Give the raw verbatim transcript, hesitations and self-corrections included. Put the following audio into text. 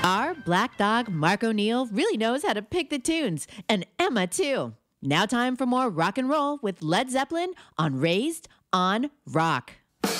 Our black dog, Mark O'Neill, really knows how to pick the tunes, and Emma, too. Now, time for more rock and roll with Led Zeppelin on Raised on Rock.